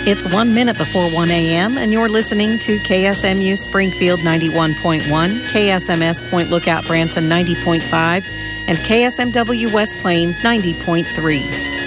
It's 1 minute before 1 a.m., and you're listening to KSMU Springfield 91.1, KSMS Point Lookout Branson 90.5, and KSMW West Plains 90.3.